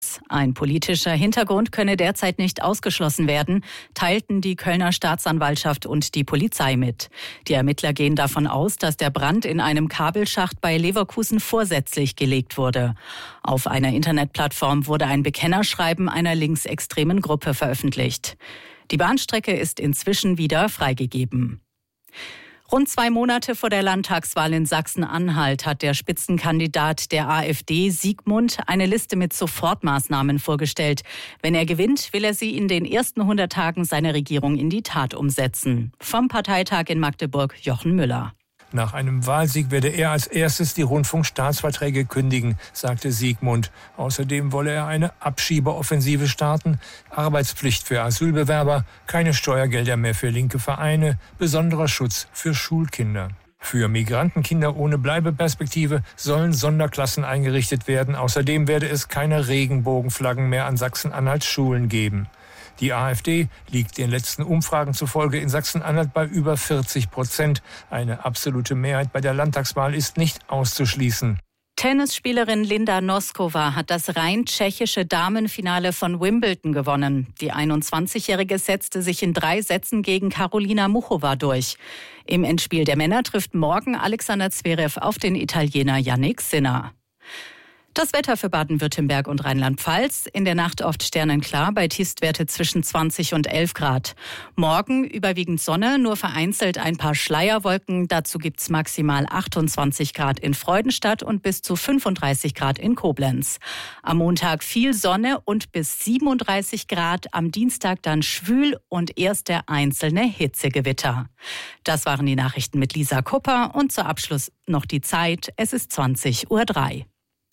Mordfalls. Ein politischer Hintergrund könne derzeit nicht ausgeschlossen werden, teilten die Kölner Staatsanwaltschaft und die Polizei mit. Die Ermittler gehen davon aus, dass der Brand in einem Kabelschacht bei Leverkusen vorsätzlich gelegt wurde. Auf einer Internetplattform wurde ein Bekennerschreiben einer linksextremen Gruppe veröffentlicht. Die Bahnstrecke ist inzwischen wieder freigegeben. Rund 2 Monate vor der Landtagswahl in Sachsen-Anhalt hat der Spitzenkandidat der AfD, Siegmund, eine Liste mit Sofortmaßnahmen vorgestellt. Wenn er gewinnt, will er sie in den ersten 100 Tagen seiner Regierung in die Tat umsetzen. Vom Parteitag in Magdeburg, Jochen Müller. Nach einem Wahlsieg werde er als erstes die Rundfunkstaatsverträge kündigen, sagte Siegmund. Außerdem wolle er eine Abschiebeoffensive starten, Arbeitspflicht für Asylbewerber, keine Steuergelder mehr für linke Vereine, besonderer Schutz für Schulkinder. Für Migrantenkinder ohne Bleibeperspektive sollen Sonderklassen eingerichtet werden. Außerdem werde es keine Regenbogenflaggen mehr an Sachsen-Anhalts Schulen geben. Die AfD liegt den letzten Umfragen zufolge in Sachsen-Anhalt bei über 40%. Eine absolute Mehrheit bei der Landtagswahl ist nicht auszuschließen. Tennisspielerin Linda Noskova hat das rein tschechische Damenfinale von Wimbledon gewonnen. Die 21-Jährige setzte sich in 3 Sätzen gegen Karolina Muchova durch. Im Endspiel der Männer trifft morgen Alexander Zverev auf den Italiener Jannik Sinner. Das Wetter für Baden-Württemberg und Rheinland-Pfalz. In der Nacht oft sternenklar, bei Tiefstwerte zwischen 20 und 11 Grad. Morgen überwiegend Sonne, nur vereinzelt ein paar Schleierwolken. Dazu gibt's maximal 28 Grad in Freudenstadt und bis zu 35 Grad in Koblenz. Am Montag viel Sonne und bis 37 Grad. Am Dienstag dann schwül und erste einzelne Hitzegewitter. Das waren die Nachrichten mit Lisa Kupper und zur Abschluss noch die Zeit. Es ist 20:03 Uhr.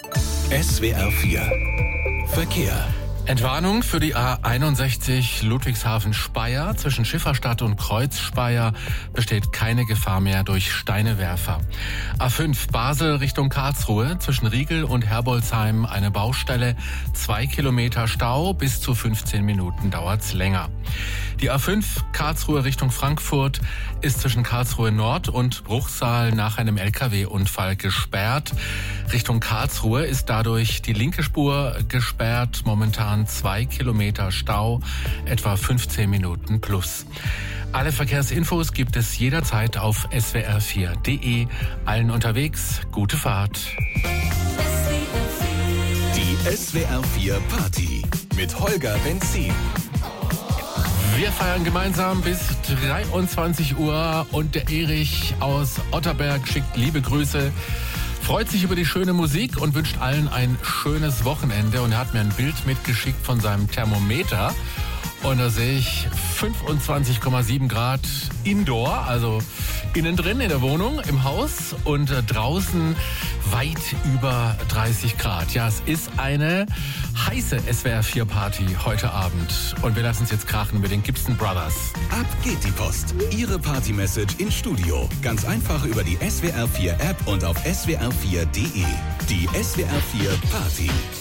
SWR 4 Verkehr. Entwarnung für die A61 Ludwigshafen-Speyer. Zwischen Schifferstadt und Kreuz-Speyer besteht keine Gefahr mehr durch Steinewerfer. A5 Basel Richtung Karlsruhe. Zwischen Riegel und Herbolzheim eine Baustelle. 2 Kilometer Stau. Bis zu 15 Minuten dauert's länger. Die A5 Karlsruhe Richtung Frankfurt ist zwischen Karlsruhe Nord und Bruchsal nach einem LKW-Unfall gesperrt. Richtung Karlsruhe ist dadurch die linke Spur gesperrt. Momentan 2 Kilometer Stau, etwa 15 Minuten plus. Alle Verkehrsinfos gibt es jederzeit auf swr4.de. Allen unterwegs, gute Fahrt. Die SWR 4 Party mit Holger Benzin. Wir feiern gemeinsam bis 23 Uhr und der Erich aus Otterberg schickt liebe Grüße. Freut sich über die schöne Musik und wünscht allen ein schönes Wochenende. Und er hat mir ein Bild mitgeschickt von seinem Thermometer. Und da sehe ich 25,7 Grad Indoor, also innen drin in der Wohnung, im Haus. Und draußen weit über 30 Grad. Ja, es ist eine heiße SWR4-Party heute Abend. Und wir lassen es jetzt krachen mit den Gibson Brothers. Ab geht die Post. Ihre Party-Message ins Studio. Ganz einfach über die SWR4-App und auf swr4.de. Die SWR4 Party.